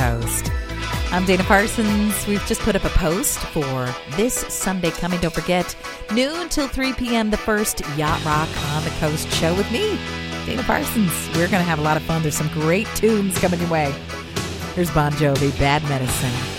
Coast. I'm Dana Parsons. We've just put up a post for this Sunday coming. Don't forget, noon till 3 p.m., the first Yacht Rock on the Coast show with me, Dana Parsons. We're going to have a lot of fun. There's some great tunes coming your way. Here's Bon Jovi, Bad Medicine.